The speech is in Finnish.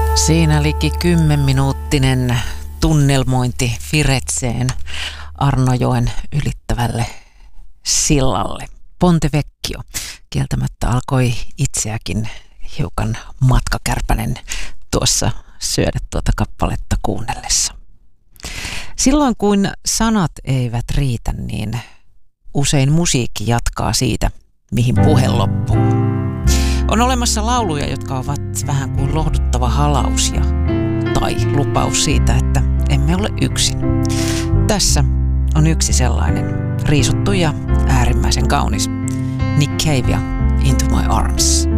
Siinä liki 10-minuuttinen tunnelmointi Firetseen Arnojoen ylittävälle sillalle. Ponte Vecchio kieltämättä alkoi itseäkin hiukan matkakärpänen tuossa syödä tuota kappaletta kuunnellessa. Silloin kun sanat eivät riitä, niin usein musiikki jatkaa siitä, mihin puhe loppuu. On olemassa lauluja, jotka ovat vähän kuin lohduttava halaus tai lupaus siitä, että emme ole yksin. Tässä on yksi sellainen riisuttu ja äärimmäisen kaunis. Nick Cave ja Into My Arms.